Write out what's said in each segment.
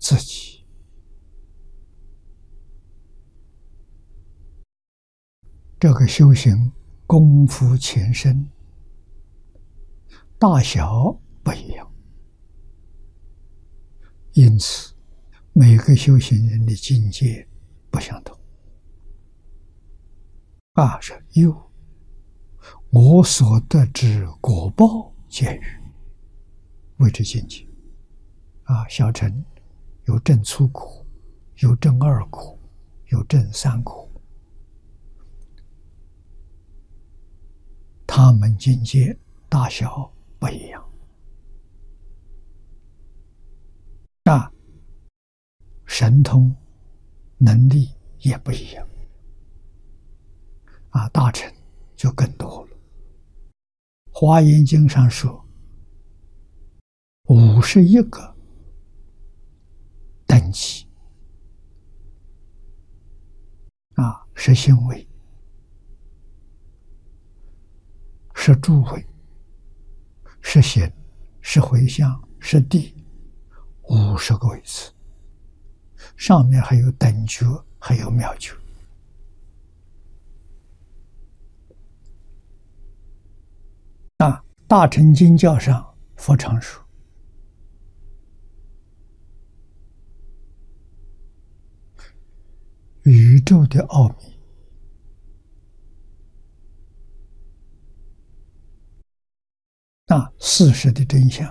自己这个修行功夫浅深，大小不一样，因此每个修行人的境界不相同。是有我所得之果报皆余，谓之境界。小乘有证初果，有证二果，有证三果，他们境界大小不一样。神通能力也不一样。大乘就更多了。华严经上说51个等级，是行位，是诸位，是行，是回向，是地，50个位次，上面还有等觉，还有妙觉。大乘经教上佛常说，宇宙的奥秘事实的真相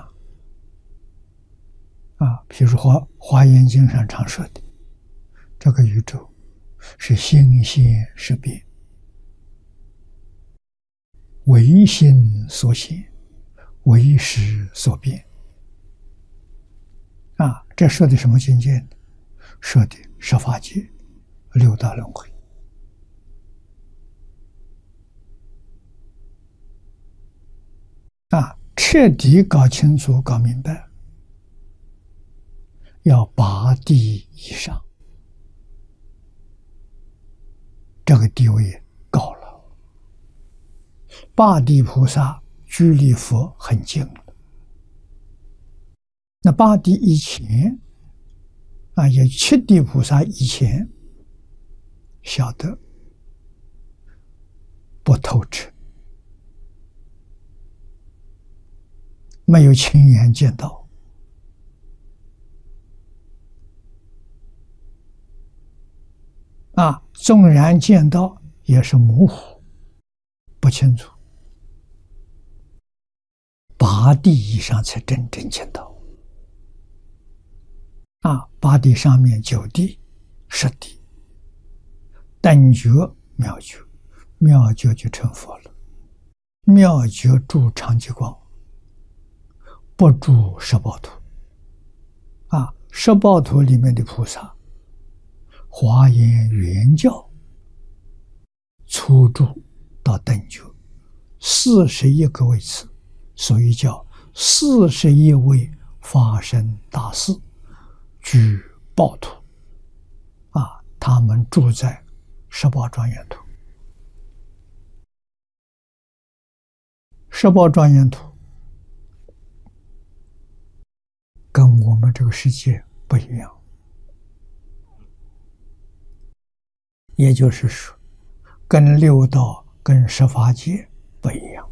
譬如说华严经上常说的，这个宇宙是心现识变，唯心所现，唯识所变。这说的什么境界呢？说的十法界，六道轮回。彻底搞清楚、搞明白，要8地以上，这个地位高了。8地菩萨距离佛很近了。那8地以前也7地菩萨以前，晓得不透彻，没有亲眼见到。纵然见到也是模糊不清楚。8地以上才真正见到。8地上面9地、10地，等觉、妙觉，妙觉就成佛了。妙觉住常寂光，不住十报图。十报图里面的菩萨，华严原教初住到等觉41个位次，所以叫41位发生大士居报图。他们住在十报庄严图。十报庄严图跟我们这个世界不一样，也就是说，跟六道、跟十法界不一样。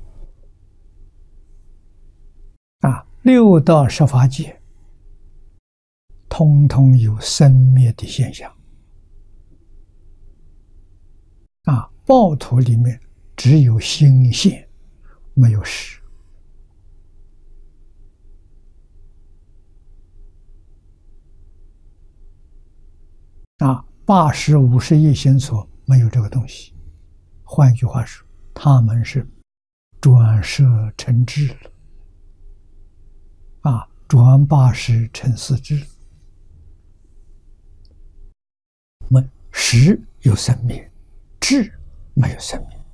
六道、十法界通通有生灭的现象。报图里面只有心现，没有识。8识50亿心所没有这个东西。换句话说，他们是转摄成智了。转8识成4智。识有生灭，智没有生灭。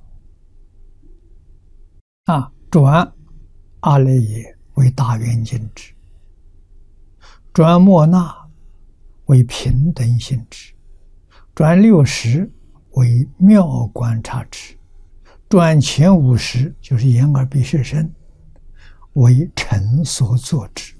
转阿赖耶为大圆镜智，转末那为平等性智，转60为妙观察智，转前50就是眼耳鼻舌身为成所作智。